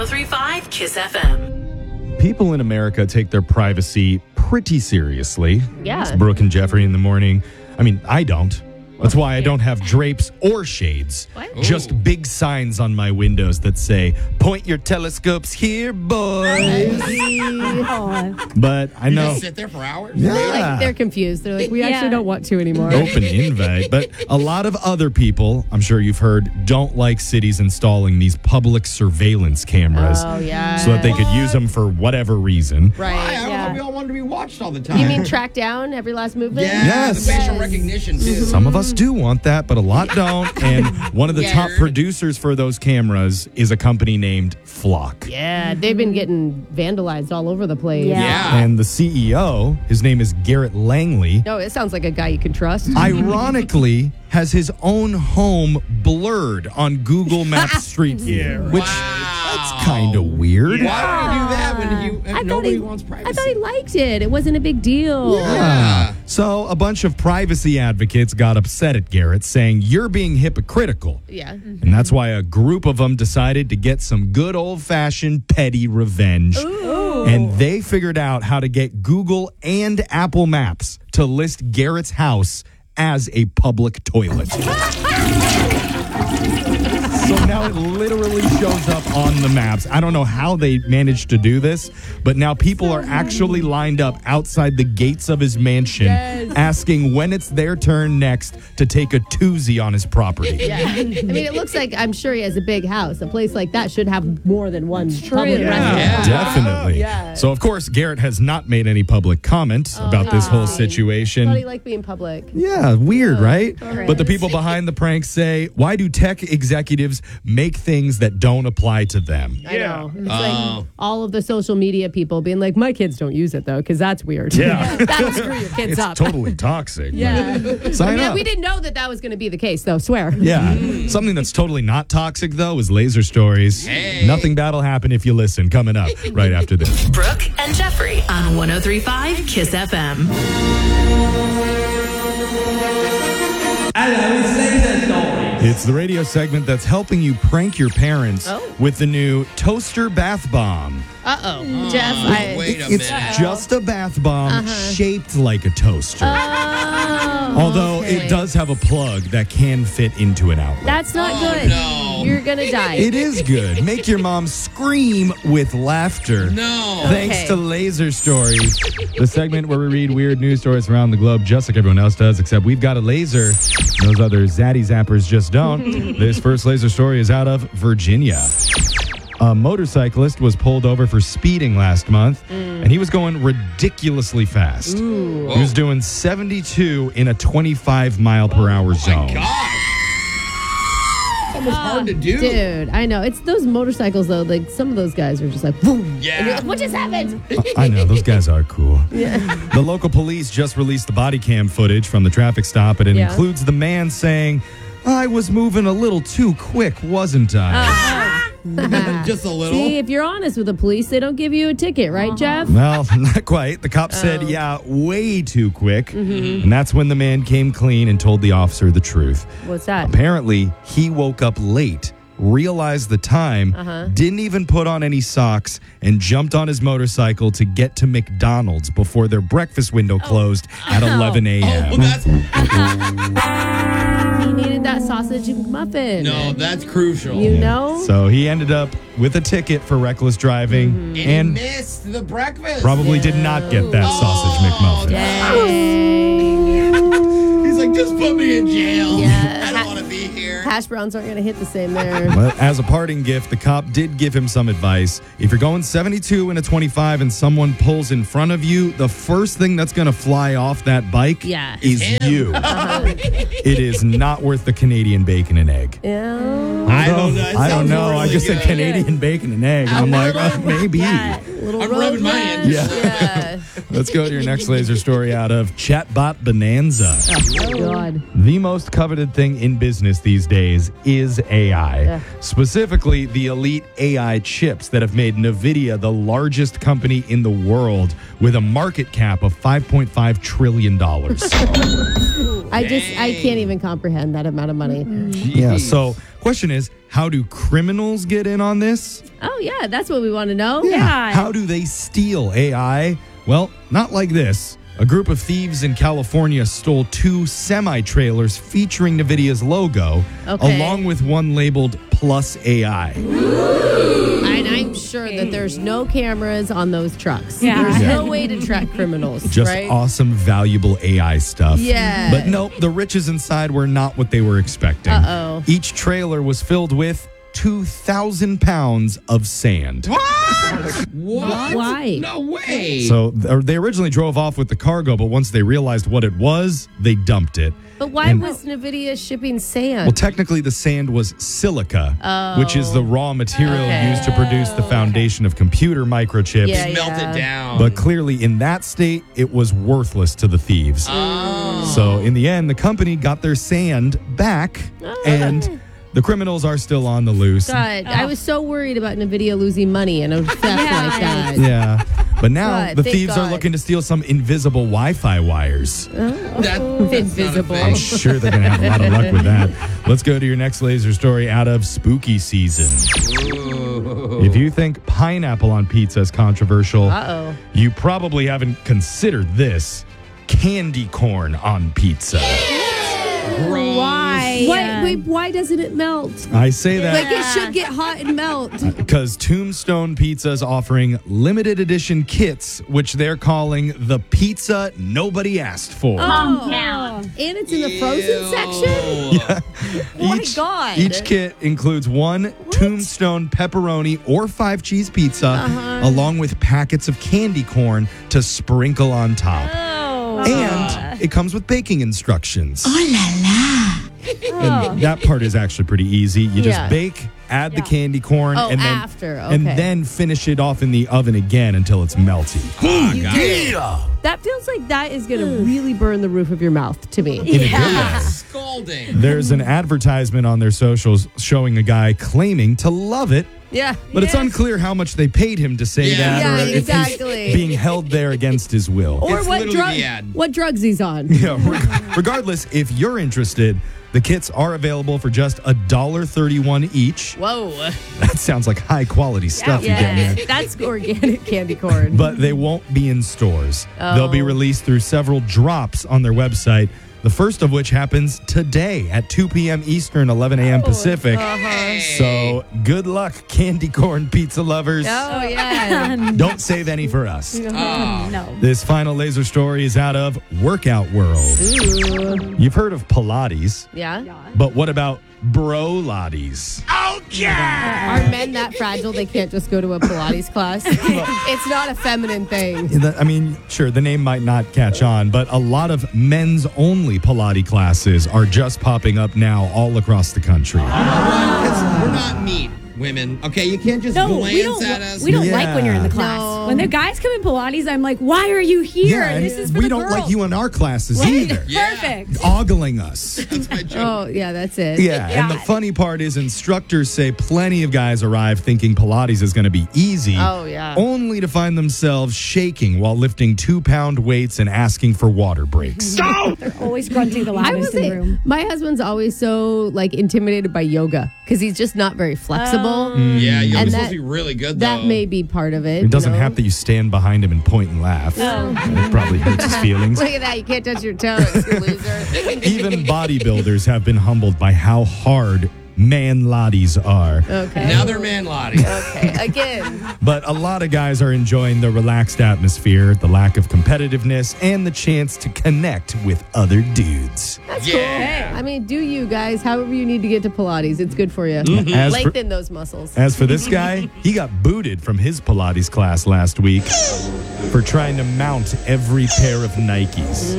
1035 Kiss FM. People in America take their privacy pretty seriously. Yeah. It's Brooke and Jeffrey in the morning. I mean, I don't. That's why I don't have drapes or shades. What? Just big signs on my windows that say, "Point your telescopes here, boys." But I You know. just sit there for hours? Yeah. They're confused. They're like, we actually don't want to anymore. Open invite. But a lot of other people, I'm sure you've heard, don't like cities installing these public surveillance cameras Oh, yeah. so that they could use them for whatever reason. Why? Right. I don't know. We all want to be watched all the time. You mean track down every last movement? Yeah, Yes. the facial recognition, too. Some of us do want that, but a lot don't. And one of the top Weird. producers for those cameras is a company named Flock. Yeah, they've been getting vandalized all over the place. Yeah. And the CEO, his name is Garrett Langley, No, it sounds like a guy you can trust. ironically has his own home blurred on Google Maps Street View, which that's kind of weird. Why would he do that when nobody wants I privacy? thought he liked it. It wasn't a big deal. Yeah. So a bunch of privacy advocates got upset at Garrett, saying, "You're being hypocritical." Yeah. And that's why a group of them decided to get some good old-fashioned petty revenge. And they figured out how to get Google and Apple Maps to list Garrett's house as a public toilet. So now it literally shows up on the maps. I don't know how they managed to do this, but now people are actually lined up outside the gates of his mansion asking when it's their turn next to take a toozy on his property. Yeah. I mean, it looks like I'm sure he has a big house. A place like that should have more than one public restaurant. Yeah. Definitely. Yeah. So, of course, Garrett has not made any public comment about this whole situation. Thought he liked being public. Yeah, weird, right? right. But the people behind the prank say, why do tech executives make things that don't apply to them? I know. It's like all of the social media people being like, my kids don't use it, though, because that's weird. Yeah. That'll screw your kids It's up. totally toxic. Yeah. but Sign up. We didn't know that was going to be the case, though, swear. Yeah. Something that's totally not toxic, though, is laser stories. Hey. Nothing bad will happen if you listen. Coming up right after this. Brooke and Jeffrey on 1035 Kiss FM. It's the radio segment that's helping you prank your parents with the new toaster bath bomb. Uh-oh. Jeff, Wait a It's minute. just a bath bomb shaped like a toaster. Although it does have a plug that can fit into an outlet. that's not Oh, good. no. You're going to die. It is good. Make your mom scream with laughter. No. Thanks Okay. to Laser Stories, the segment where we read weird news stories around the globe, just like everyone else does, except we've got a laser. Those other zaddy zappers just don't. This first laser story is out of Virginia. A motorcyclist was pulled over for speeding last month, and he was going ridiculously fast. He was doing 72 in a 25-mile-per-hour zone. Gosh. It's almost hard to do. Dude, I know. It's those motorcycles, though. Like, some of those guys are just like, boom. And you're Yeah. like, what just happened? I know, those guys are cool. The local police just released the body cam footage from the traffic stop, and it Yeah. includes the man saying, "I was moving a little too quick, wasn't I?" Just a little. See, if you're honest with the police, they don't give you a ticket, right, Jeff? Well, not quite. The cop said, yeah, way too quick. And that's when the man came clean and told the officer the truth. What's that? Apparently, he woke up late, realized the time, didn't even put on any socks, and jumped on his motorcycle to get to McDonald's before their breakfast window closed at 11 a.m. Oh, that's He needed that sausage and muffin. no, that's crucial. You know? So he ended up with a ticket for reckless driving and and missed the breakfast. probably did not get that sausage McMuffin. Dang. He's like, just put me in jail. Yeah. I don't want to be here. Hash browns aren't going to hit the same there. But as a parting gift, the cop did give him some advice. If you're going 72 in a 25 and someone pulls in front of you, the first thing that's going to fly off that bike Yeah. is you. It is not worth the Canadian bacon and egg. Yeah. I don't know. It I don't sounds know. I really just said good. Canadian bacon and egg. And I'm like, maybe. Little I'm road rubbing my rash. hands. Yeah. Let's go to your next laser story out of Chatbot Bonanza. Oh, God. The most coveted thing in business these days is AI. Yeah. Specifically, the elite AI chips that have made NVIDIA the largest company in the world with a market cap of $5.5 trillion. I can't even comprehend that amount of money. Yeah, so question is, how do criminals get in on this? Oh, yeah, that's what we want to know. Yeah. How do they steal AI? Well, not like this. A group of thieves in California stole 2 semi-trailers featuring NVIDIA's logo, Okay. along with one labeled Plus AI. And I'm sure that there's no cameras on those trucks. Yeah. There's no way to track criminals, Just right? awesome, valuable AI stuff. Yeah. But nope, the riches inside were not what they were expecting. Uh-oh. Each trailer was filled with 2,000 pounds of sand. What? Why? No way. So they originally drove off with the cargo, but once they realized what it was, they dumped it. But why And- was NVIDIA shipping sand? Well, technically, the sand was silica, which is the raw material Okay. used to produce the foundation of computer microchips. Yeah, Melt it down. But clearly, in that state, it was worthless to the thieves. So, in the end, the company got their sand back, and the criminals are still on the loose. God, I was so worried about NVIDIA losing money and a theft like that. Yeah. But now God, the thank thieves are God. looking to steal some invisible Wi-Fi wires. That's Invisible. I'm sure they're going to have a lot of luck with that. Let's go to your next laser story out of spooky season. If you think pineapple on pizza is controversial, Uh-oh. you probably haven't considered this: candy corn on pizza. Why? Why doesn't it melt? I say that Like, it should get hot and melt. because Tombstone Pizza is offering limited edition kits, which they're calling the pizza nobody asked for. And it's in the frozen section? Oh my God. Each kit includes one Tombstone pepperoni or 5-cheese pizza, along with packets of candy corn to sprinkle on top. And it comes with baking instructions. Oh la la! And that part is actually pretty easy. You just Yeah. bake, add the candy corn, Oh, and then after, and okay. then finish it off in the oven again until it's melty. That feels like that is going to really burn the roof of your mouth to me. In a good way. Scalding. There's an advertisement on their socials showing a guy claiming to love it. Yeah. But it's unclear how much they paid him to say Yeah. that, Yeah, or if exactly. he's being held there against his will. Or It's literally the ad. what drugs he's on. Yeah, regardless, if you're interested, the kits are available for just $1.31 each. Whoa. That sounds like high quality stuff you're getting there. That's organic candy corn. But they won't be in stores. They'll be Oh. released through several drops on their website. The first of which happens today at 2 p.m. Eastern, 11 a.m. Pacific. So good luck, candy corn pizza lovers. Oh, yeah. Don't save any for us. No. This final laser story is out of Workout World. You've heard of Pilates, Yeah. but what about Brolates? Are men that fragile they can't just go to a Pilates class? It's not a feminine thing. I mean, sure, the name might not catch on, but a lot of men's only Pilates classes are just popping up now all across the country. Because we're not meat, women. Okay, you can't just No, glance at us. we don't like when you're in the Yeah. class. No. When the guys come in Pilates, I'm like, why are you here? and This is for we the don't girls. like you in our classes Right? either. Yeah. Perfect. Ogling us. That's my joke. Oh, yeah, that's it. Yeah, and the funny part is instructors say plenty of guys arrive thinking Pilates is going to be easy. Oh, yeah. Only to find themselves shaking while lifting 2-pound weights and asking for water breaks. They're always grunting the I loudest was in the room. my husband's always so intimidated by yoga because he's just not very flexible. Yeah, you're And supposed that- to be really good, though. That may be part of it. It doesn't you know? have that you stand behind him and point and laugh. It probably hurts his feelings. Look at that. You can't touch your toes, you loser. Even bodybuilders have been humbled by how hard man-lotties are. Okay. Now they're man Lottie. Okay. Again. But a lot of guys are enjoying the relaxed atmosphere, the lack of competitiveness, and the chance to connect with other dudes. That's Yeah. cool. I mean, do you guys, however you need to get to Pilates, it's good for you. As for, Lengthen those muscles. as for this guy, he got booted from his Pilates class last week for trying to mount every pair of Nikes.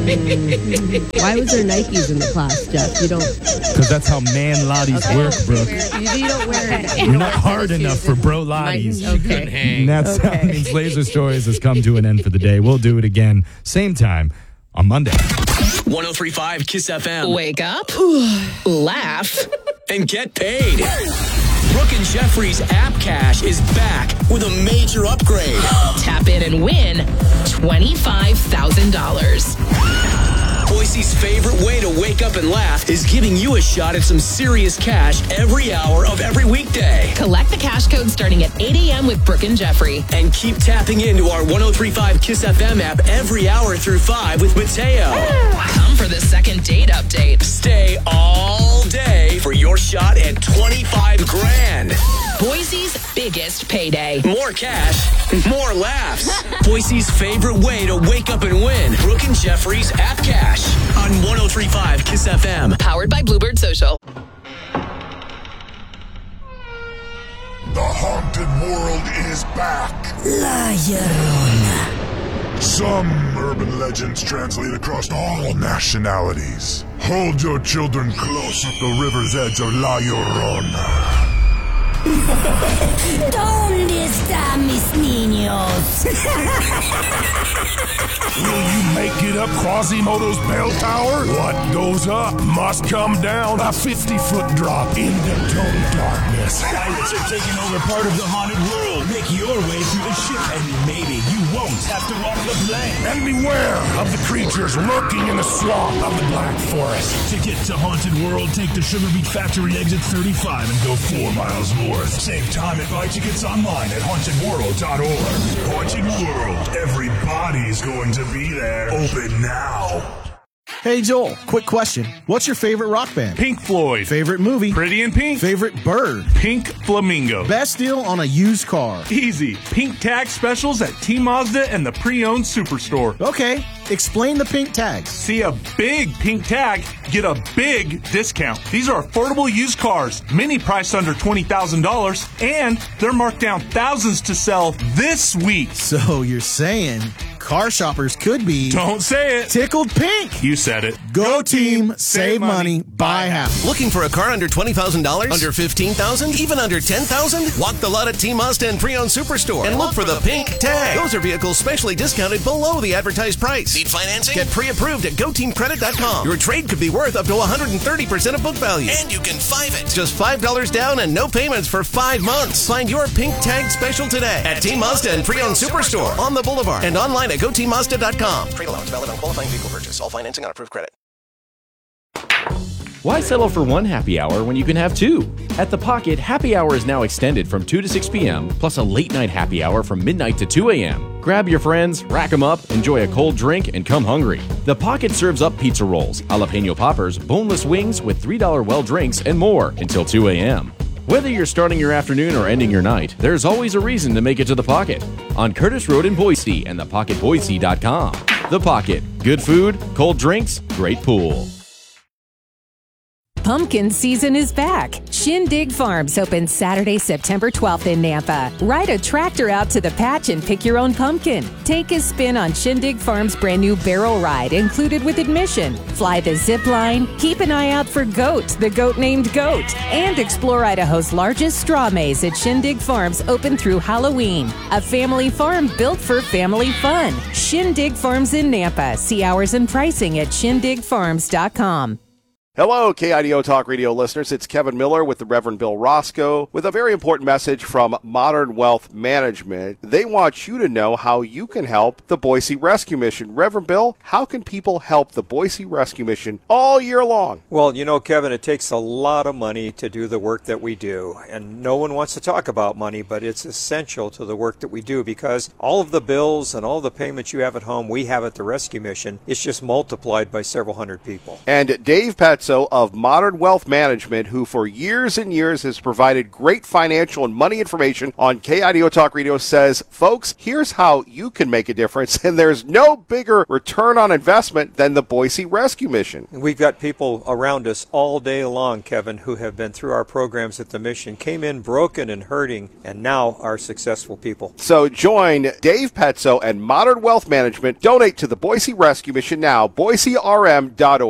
Why was there Nikes in the class, Jeff? You don't. Because that's how man-lotties work, Brooke. You don't wear. You're not hard enough for bro-lotties. Couldn't Okay. hang. And that's how Okay. means Laser Stories has come to an end for the day. We'll do it again, same time on Monday. 103.5 Kiss FM. Wake up, laugh, And get paid. Brooke and Jeffrey's App Cash is back with a major upgrade. tap in and win $25,000. Boise's favorite way to wake up and laugh is giving you a shot at some serious cash every hour of every weekday. Collect the cash code starting at 8 a.m. with Brooke and Jeffrey. And keep tapping into our 103.5 Kiss FM app every hour through 5 with Mateo. Come for the second date update. Stay all day for your shot at 25 grand. Boise's biggest payday. More cash, more laughs. Boise's favorite way to wake up and win. Brooke and Jeffrey's App Cash on 103.5 Kiss FM. Powered by Bluebird Social. The haunted world is back. La Llorona. Some urban legends translate across all nationalities. Hold your children close at the river's edge of La Llorona. ¿Dónde están mis niños? Will you make it up Quasimodo's bell tower? What goes up must come down. A 50-foot drop into total darkness. Pirates are taking over part of the haunted world. Make your way through the ship, and maybe you won't have to walk the plank. And beware of the creatures lurking in the swamp of the Black Forest. To get to Haunted World, take the Sugar Beet Factory exit 35 and go 4 miles north. Save time and buy tickets online at hauntedworld.org. Haunted World. Everybody's going to be there. Open now. Hey, Joel, quick question. What's your favorite rock band? Pink Floyd. Favorite movie? Pretty in Pink. Favorite bird? Pink Flamingo. Best deal on a used car? Easy. Pink tag specials at T Mazda and the pre-owned superstore. Okay, explain the pink tags. See a big pink tag, get a big discount. These are affordable used cars, many priced under $20,000, and they're marked down thousands to sell this week. So you're saying car shoppers could be... Don't say it. Tickled pink. You said it. Go team, save money, buy happy. Looking for a car under $20,000? Under $15,000? Even under $10,000? Walk the lot at T Mazda and Pre-Owned Superstore and look for the pink tag. Those are vehicles specially discounted below the advertised price. Need financing? Get pre-approved at GoTeamCredit.com. Your trade could be worth up to 130% of book value. And you can 5 it. Just $5 down and no payments for 5 months. Find your pink tag special today at T Mazda and Pre-Owned Superstore on the Boulevard and online at GoTeamMazda.com. Trade allowance valid on qualifying vehicle purchase. All financing on approved credit. Why settle for one happy hour when you can have 2? At The Pocket, happy hour is now extended from 2 to 6 p.m., plus a late night happy hour from midnight to 2 a.m. Grab your friends, rack them up, enjoy a cold drink, and come hungry. The Pocket serves up pizza rolls, jalapeno poppers, boneless wings with $3 well drinks, and more until 2 a.m. Whether you're starting your afternoon or ending your night, there's always a reason to make it to The Pocket. On Curtis Road in Boise and thepocketboise.com. The Pocket. Good food, cold drinks, great pool. Pumpkin season is back. Shindig Farms opens Saturday, September 12th in Nampa. Ride a tractor out to the patch and pick your own pumpkin. Take a spin on Shindig Farms' brand new barrel ride, included with admission. Fly the zip line, keep an eye out for Goat, the goat named Goat, and explore Idaho's largest straw maze at Shindig Farms, open through Halloween. A family farm built for family fun. Shindig Farms in Nampa. See hours and pricing at shindigfarms.com. Hello, KIDO Talk Radio listeners. It's Kevin Miller with the Reverend Bill Roscoe with a very important message from Modern Wealth Management. They want you to know how you can help the Boise Rescue Mission. Reverend Bill, how can people help the Boise Rescue Mission all year long? Well, you know, Kevin, it takes a lot of money to do the work that we do. And no one wants to talk about money, but it's essential to the work that we do because all of the bills and all the payments you have at home, we have at the Rescue Mission. It's just multiplied by several hundred people. And Dave Petzo of Modern Wealth Management, who for years and years has provided great financial and money information on KIDO Talk Radio, says, folks, here's how you can make a difference, and there's no bigger return on investment than the Boise Rescue Mission. We've got people around us all day long, Kevin, who have been through our programs at the mission, came in broken and hurting, and now are successful people. So join Dave Petzo and Modern Wealth Management. Donate to the Boise Rescue Mission now, boiserm.org.